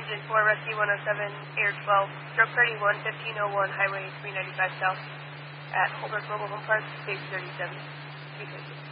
Engine 4, Rescue 107, Air 12, stroke 31, 1501, Highway 395 South at Holbrook Mobile Home Park, Space 37. Be safe.